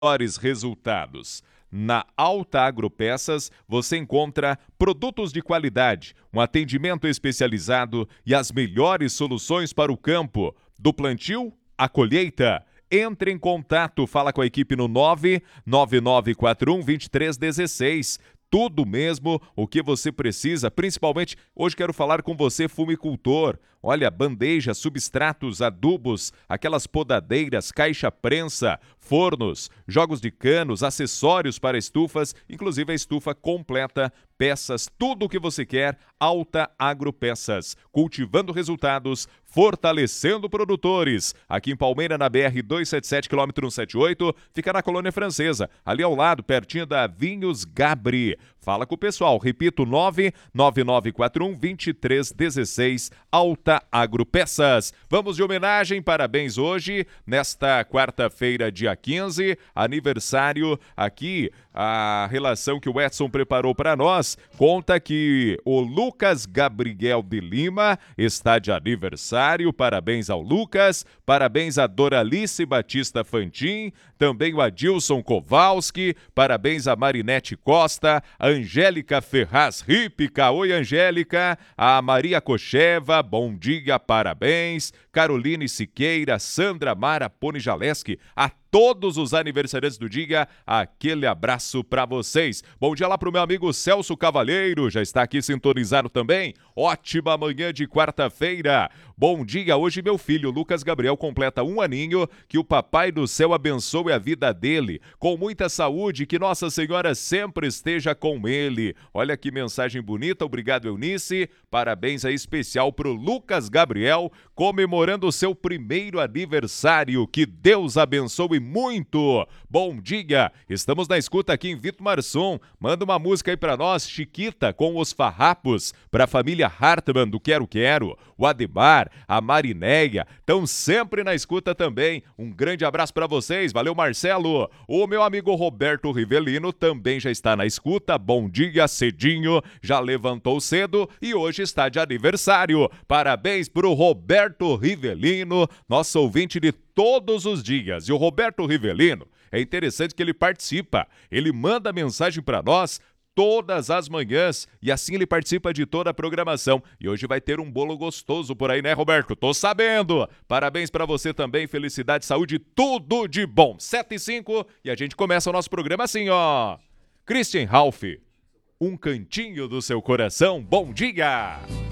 melhores resultados. Na Alta Agropeças você encontra produtos de qualidade, um atendimento especializado e as melhores soluções para o campo, do plantio à colheita. Entre em contato, fala com a equipe no 99941-2316. Tudo mesmo o que você precisa, principalmente hoje quero falar com você, fumicultor. Olha, bandeja, substratos, adubos, aquelas podadeiras, caixa prensa, fornos, jogos de canos, acessórios para estufas, inclusive a estufa completa, peças, tudo o que você quer, Alta Agropeças. Cultivando resultados, fortalecendo produtores. Aqui em Palmeira, na BR 277, quilômetro 178, fica na Colônia Francesa, ali ao lado, pertinho da Vinhos Gabri. Fala com o pessoal, repito, 99941-2316, Alta Agropeças. Vamos de homenagem, parabéns hoje, nesta quarta-feira, dia 15, aniversário aqui, a relação que o Edson preparou para nós, conta que o Lucas Gabriel de Lima está de aniversário, parabéns ao Lucas, parabéns a Doralice Batista Fantin, também o Adilson Kowalski, parabéns a Marinete Costa, a Angélica Ferraz Rípica, oi Angélica, a Maria Kocheva, bom dia, parabéns, Caroline Siqueira, Sandra Mara Ponijaleski, a todos os aniversariantes do dia, aquele abraço para vocês. Bom dia lá pro meu amigo Celso Cavalheiro, já está aqui sintonizado também. Ótima manhã de quarta-feira. Bom dia, hoje meu filho Lucas Gabriel completa 1 aninho, que o Papai do Céu abençoe a vida dele, com muita saúde, que Nossa Senhora sempre esteja com ele. Olha que mensagem bonita, obrigado Eunice, parabéns aí especial pro Lucas Gabriel, comemorando o seu primeiro aniversário, que Deus abençoe muito. Bom dia, estamos na escuta aqui em Vitor Marçom, manda uma música aí pra nós, Chiquita com os Farrapos, pra família Hartmann do Quero Quero, o Ademar, a Marinéia, estão sempre na escuta também. Um grande abraço pra vocês, valeu Marcelo. O meu amigo Roberto Rivelino também já está na escuta, bom dia cedinho, já levantou cedo e hoje está de aniversário. Parabéns pro Roberto Rivelino, nosso ouvinte de todos os dias. E o Roberto Rivelino, é interessante que ele participa, ele manda mensagem para nós todas as manhãs e assim ele participa de toda a programação. E hoje vai ter um bolo gostoso por aí, né, Roberto? Tô sabendo! Parabéns para você também, felicidade, saúde, tudo de bom. 7h05 e a gente começa o nosso programa assim, ó. Christian Ralph, um cantinho do seu coração, bom dia!